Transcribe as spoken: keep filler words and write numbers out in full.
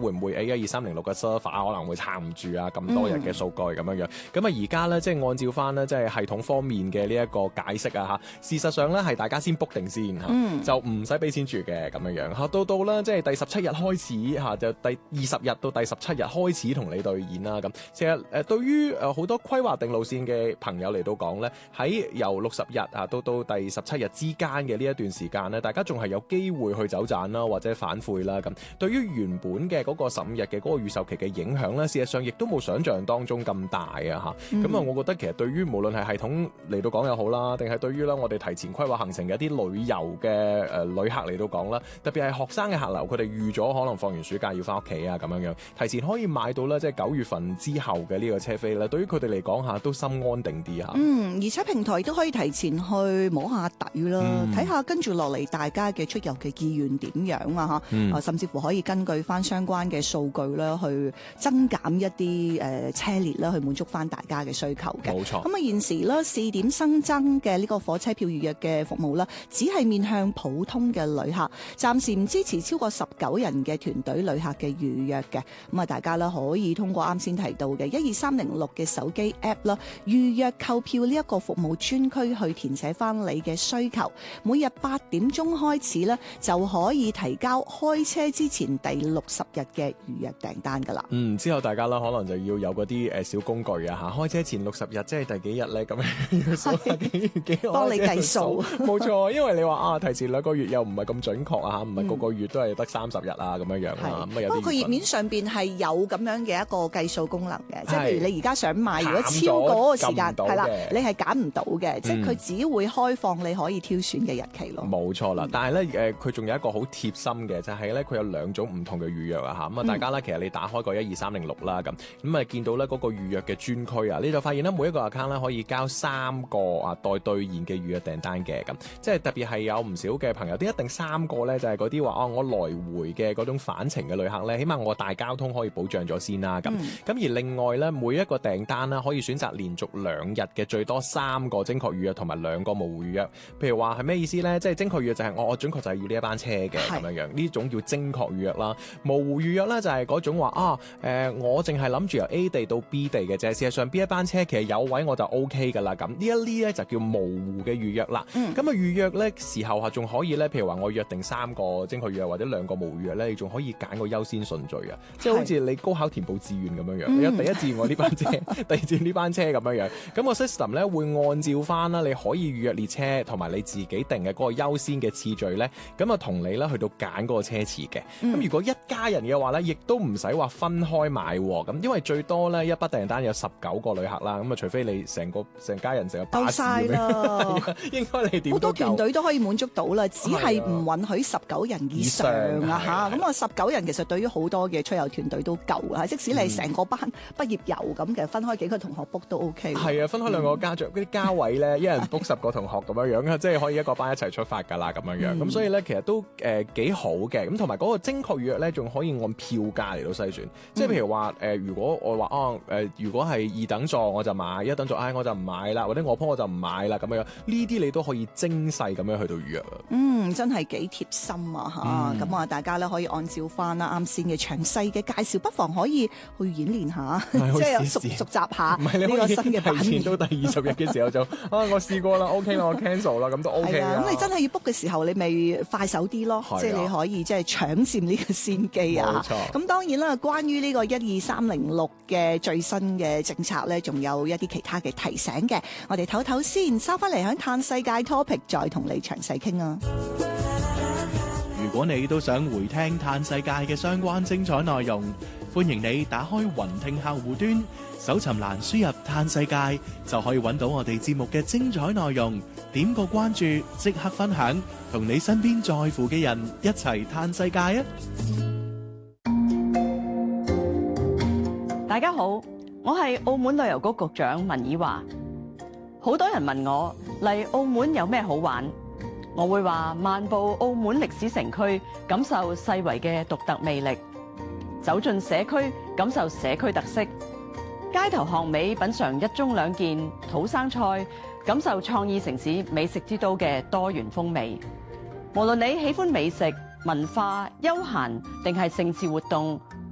會唔會誒一二三零六嘅 server 可能會撐唔住啊？咁多日嘅數據咁樣樣。咁啊而家咧即係按照翻咧即係系統方面嘅呢一個解釋啊嚇，事實上咧係大家先 book 定先嚇，嗯、就唔使俾錢住嘅咁樣樣嚇。到到咧即係第十七日開始嚇，就第二十日到第十七日開始同你兌現啦咁。其實誒對於誒好多規劃定路線嘅朋友嚟到講咧，喺由六十日啊到到第十七日之間嘅呢一段時間咧，大家仲係有機會去走盞啦，或者反悔啦咁。對於原本嘅嗰個十五日嘅嗰個預售期嘅影響咧，事實上亦都冇想象當中咁大啊嚇。咁啊、嗯，我覺得其實對於無論係系統嚟到講又好啦，定係對於咧我哋提前規劃行程嘅一啲旅遊嘅誒、呃、旅客嚟到講啦，特別係學生嘅客流，佢哋預咗可能放完暑假要翻屋企啊咁樣樣，提前可以買到咧即係九月份之後嘅呢個車飛咧，對於佢哋嚟講嚇都心安定啲嚇。 嗯，而且平台都可以提前去摸下底啦，睇下、嗯、跟住落嚟大家嘅出遊嘅意願點樣啊嚇，嗯、啊甚至乎可以根據翻相關嘅數據啦，去增減一啲誒、呃、車列啦，去滿足翻大家嘅需求嘅。冇錯。咁啊現時咧試點新增嘅呢個火車票預約嘅服務啦，只係面向普通嘅旅客，暫時唔支持超過十九人嘅團隊旅客嘅預約嘅。咁啊大家咧可以通過啱先提到嘅一二三零六嘅手機 app 啦，預約購票呢一個服務專區去填寫翻你嘅需求。每日八點鐘開始咧，就可以提交開車之前第六十日嘅預約訂單噶啦。 嗯，之後大家啦可能就要有嗰啲誒小工具啊嚇，開車前六十日即係第幾日咧咁樣要數下幾幾多， 幫你計數。 冇錯，因為你話啊提前兩個月又唔係咁準確啊嚇，唔係個個月都係得三十日啊咁樣樣啊。咁啊有啲。不過佢頁面上邊係有咁樣嘅一個計數功能嘅，即係譬如你而家想買，如果超過嗰個時間係啦，你係揀唔到嘅，即係佢只會開放你可以挑選嘅日期咯。 冇錯啦，但係咧誒，佢仲有一個好貼心嘅，就係咧佢有兩種唔同嘅預約啊嚇。咁啊，大家咧其實你打開個一二三零六啦咁，咁啊見到咧嗰個預約嘅專區啊，你就發現咧每一個 account 咧可以交三個啊待兌現嘅預約訂單嘅咁，即係特別係有唔少嘅朋友，啲一定三個咧就係嗰啲話哦，我來回嘅嗰種返程嘅旅客咧，起碼我大交通可以保障咗先啦咁。咁、嗯、而另外咧每一個訂單啦可以選擇連續兩日嘅最多三個精確預約同埋兩個模糊預約。譬如話係咩意思咧？即係精確預約就係我我準確就係要呢一班車嘅咁樣樣，呢種叫精確預約啦。模糊預約咧就係嗰種話啊誒、呃，我淨係諗住由 A 地到 B 地嘅啫，事實上邊一班車其實有位我就 O K 噶啦。咁呢一啲咧就叫模糊嘅預約啦。咁啊、嗯、預約咧時候啊仲可以咧，譬如話我約定三個精確預約或者兩個模糊預約咧，你仲可以揀個優先順序啊，即係好似你高考填報志願咁樣樣，嗯、你有第一志願我呢班車，第二志願呢班車咁樣樣。咁個 system 咧會按照翻啦，你可以預約列車同埋你自己定嘅嗰個優先嘅次序咧，咁啊同你咧去到揀嗰個車次嘅。咁、嗯、如果一家人嘅話咧，亦都唔使話分開買喎。咁因為最多咧一筆訂單有十九個旅客啦，咁啊除非你成個成家人成個巴士咁樣，應該你點好多團隊都可以滿足到啦，只係唔允許十九人以上啊嚇。咁啊十九人其實對於好多嘅出遊團隊都夠啊，即使你成個班畢業遊咁嘅，分開幾個同學 book 都 OK。係啊，分開兩個家長嗰啲家位咧，一人 book 十個同學咁樣樣啊，即係可以一個班一齊出發㗎啦咁樣樣。咁、嗯、所以咧其實都誒幾、呃、好嘅。咁同埋嗰個精確預約咧，仲可以按票價嚟到篩選。嗯、即係譬如話誒、呃，如果我話啊誒，如果係二等座我就買，一等座唉、哎、我就唔買啦，或者我鋪我就唔買啦咁樣樣。呢啲你都可以精細咁樣去到預約啊。嗯， 真係幾貼心啊嚇！咁啊、嗯，大家咧可以按照翻啦啱先嘅詳細嘅介紹，不妨可以去演練下，即係熟熟習下呢個新嘅版面。 提前到第二十日嘅時候就啊，我試過啦 ，OK 啦，我 cancel 啦，咁都 OK 啊。 咁你真係要 book 嘅時候，你咪快手啲咯，即係你可以即係搶佔呢個先機啊。冇錯。咁當然啦，關於呢個一二三零六嘅最新嘅政策咧，仲有一啲其他嘅提醒嘅，我哋唞唞先，收翻嚟喺嘆世界 topic 再同你詳細傾啊。 如果你都想回聽嘆世界嘅相關精彩內容，歡迎你打開雲聽客戶端，搜尋欄輸入嘆世界，就可以揾到我哋節目嘅精彩內容。點個關注，即刻分享，同你身邊在乎嘅人一齊嘆世界啊！ 大家好，我係澳門旅遊局局長文以華。好多人問我嚟澳門有咩好玩？我會話漫步澳門歷史城區，感受世遺嘅獨特魅力；走進社區，感受社區特色；街頭巷尾，品嚐一盅兩件土生菜，感受創意城市美食之都嘅多元風味。無論你喜歡美食、文化、休閒定係盛事活動，